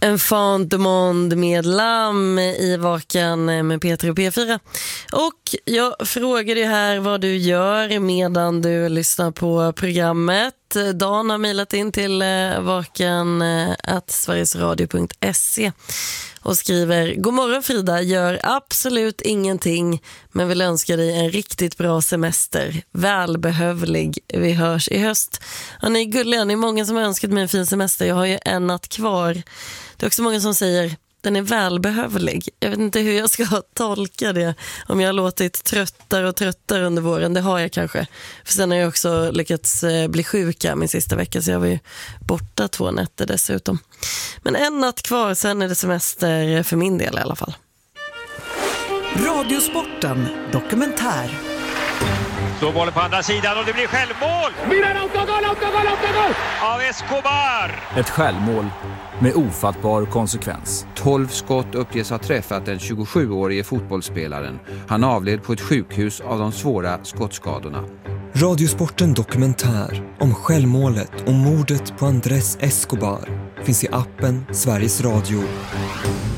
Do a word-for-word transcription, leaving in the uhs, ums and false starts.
Enfant du monde med Lam i Vaken med Peter och P fyra. Och jag frågade ju här vad du gör medan du lyssnar på programmet. Dan har mejlat in till vaken at sverigesradio punkt se och skriver: God morgon Frida, gör absolut ingenting men vill önska dig en riktigt bra semester. Välbehövlig. Vi hörs i höst. Ja, ni är gulliga, ni är många som har önskat mig en fin semester. Jag har ju en natt kvar. Det är också många som säger den är välbehövlig. Jag vet inte hur jag ska tolka det. Om jag har låtit tröttare och tröttare under våren. Det har jag kanske. För sen har jag också lyckats bli sjuka min sista vecka. Så jag var ju borta två nätter dessutom. Men en natt kvar, sen är det semester för min del i alla fall. Radiosporten dokumentär. Så bollen på andra sidan och det blir självmål! Milan, autogol, autogol, autogol! Av Escobar! Ett självmål med ofattbar konsekvens. tolv skott uppges ha träffat den tjugosjuårige fotbollsspelaren. Han avled på ett sjukhus av de svåra skottskadorna. Radiosporten dokumentär om självmålet och mordet på Andrés Escobar finns i appen Sveriges Radio.